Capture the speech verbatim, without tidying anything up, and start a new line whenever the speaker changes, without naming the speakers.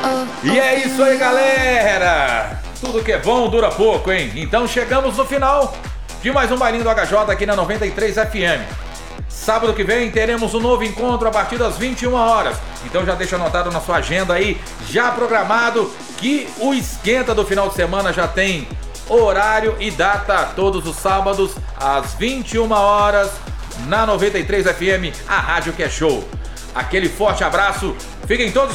E é isso aí, galera! Tudo que é bom dura pouco, hein? Então chegamos no final de mais um Bailinho do H J aqui na noventa e três F M. Sábado que vem teremos um novo encontro a partir das vinte e uma horas. Então já deixa anotado na sua agenda aí, já programado, que o esquenta do final de semana já tem horário e data todos os sábados às vinte e uma horas na noventa e três F M, a rádio que é show. Aquele forte abraço, fiquem todos